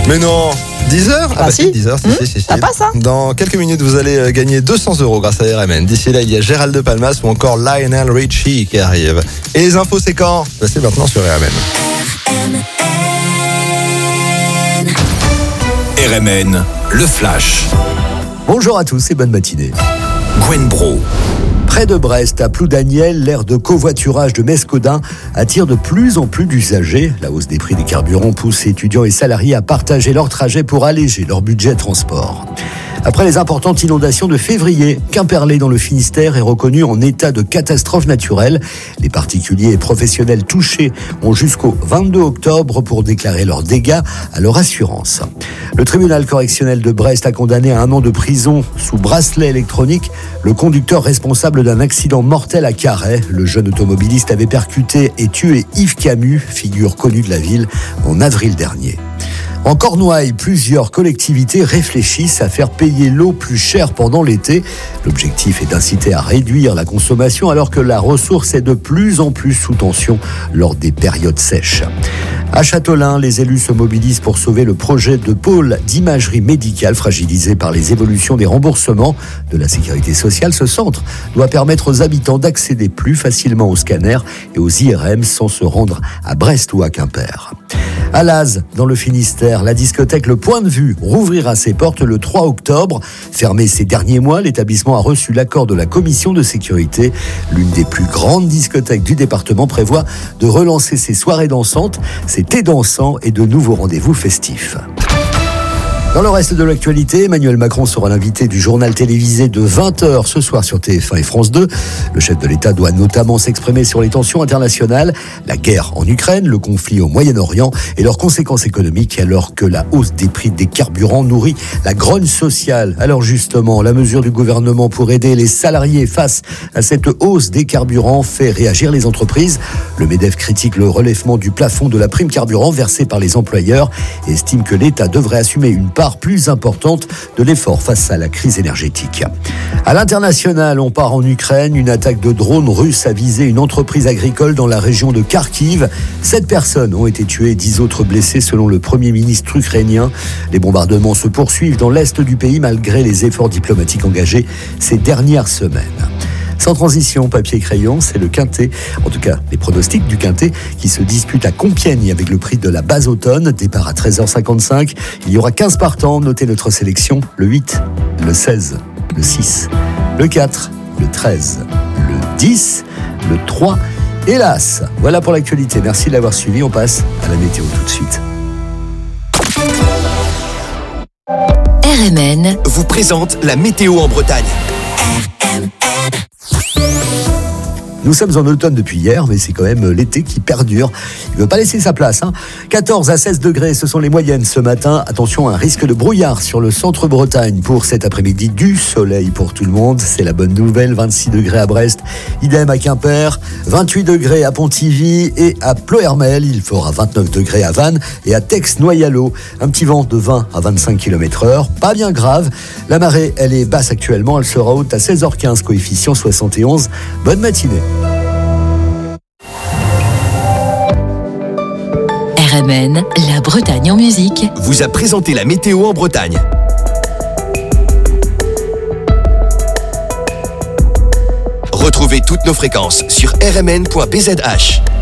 Mais non, 10h? Ah si. 10h, si. Ça passe, hein? Dans quelques minutes, vous allez gagner 200 € grâce à RMN. D'ici là, il y a Gérald de Palmas ou encore Lionel Richie qui arrive. Et les infos, c'est quand? C'est maintenant sur RMN. RMN, le Flash. Bonjour à tous et bonne matinée. Gwen Bro. Près de Brest, à Ploudaniel, l'aire de covoiturage de Mescodin attire de plus en plus d'usagers. La hausse des prix des carburants pousse étudiants et salariés à partager leur trajet pour alléger leur budget transport. Après les importantes inondations de février, Quimperlé dans le Finistère est reconnu en état de catastrophe naturelle. Les particuliers et professionnels touchés ont jusqu'au 22 octobre pour déclarer leurs dégâts à leur assurance. Le tribunal correctionnel de Brest a condamné à 1 an de prison sous bracelet électronique le conducteur responsable d'un accident mortel à Carhaix. Le jeune automobiliste avait percuté et tué Yves Camus, figure connue de la ville, en avril dernier. En Cornouailles, plusieurs collectivités réfléchissent à faire payer l'eau plus cher pendant l'été. L'objectif est d'inciter à réduire la consommation alors que la ressource est de plus en plus sous tension lors des périodes sèches. À Châtelain, les élus se mobilisent pour sauver le projet de pôle d'imagerie médicale fragilisé par les évolutions des remboursements de la sécurité sociale. Ce centre doit permettre aux habitants d'accéder plus facilement aux scanners et aux IRM sans se rendre à Brest ou à Quimper. À Laz, dans le Finistère, la discothèque Le Point de Vue rouvrira ses portes le 3 octobre. Fermé ces derniers mois, l'établissement a reçu l'accord de la commission de sécurité. L'une des plus grandes discothèques du département prévoit de relancer ses soirées dansantes, ses thés dansants et de nouveaux rendez-vous festifs. Dans le reste de l'actualité, Emmanuel Macron sera l'invité du journal télévisé de 20h ce soir sur TF1 et France 2. Le chef de l'État doit notamment s'exprimer sur les tensions internationales, la guerre en Ukraine, le conflit au Moyen-Orient et leurs conséquences économiques alors que la hausse des prix des carburants nourrit la grogne sociale. Alors justement, la mesure du gouvernement pour aider les salariés face à cette hausse des carburants fait réagir les entreprises. Le MEDEF critique le relèvement du plafond de la prime carburant versée par les employeurs et estime que l'État devrait assumer une part plus importante de l'effort face à la crise énergétique. À l'international, on part en Ukraine. Une attaque de drones russes a visé une entreprise agricole dans la région de Kharkiv. 7 personnes ont été tuées et 10 autres blessées selon le Premier ministre ukrainien. Les bombardements se poursuivent dans l'est du pays malgré les efforts diplomatiques engagés ces dernières semaines. Sans transition, papier et crayon, c'est le Quintet, en tout cas les pronostics du Quintet, qui se disputent à Compiègne avec le prix de la base automne, départ à 13h55. Il y aura 15 partants, notez notre sélection, le 8, le 16, le 6, le 4, le 13, le 10, le 3 et l'As. Voilà pour l'actualité, merci de l'avoir suivi, on passe à la météo tout de suite. RMN vous présente la météo en Bretagne. Nous sommes en automne depuis hier, mais c'est quand même l'été qui perdure. Il ne veut pas laisser sa place. 14 à 16 degrés, ce sont les moyennes ce matin. Attention, un risque de brouillard sur le centre-Bretagne. Pour cet après-midi, du soleil pour tout le monde. C'est la bonne nouvelle. 26 degrés à Brest, idem à Quimper, 28 degrés à Pontivy et à Plohermel. Il fera 29 degrés à Vannes et à Tex-Noyalo. Un petit vent de 20 à 25 km/h. Pas bien grave. La marée, elle est basse actuellement. Elle sera haute à 16h15, coefficient 71. Bonne matinée. RMN, la Bretagne en musique, vous a présenté la météo en Bretagne. Retrouvez toutes nos fréquences sur rmn.bzh.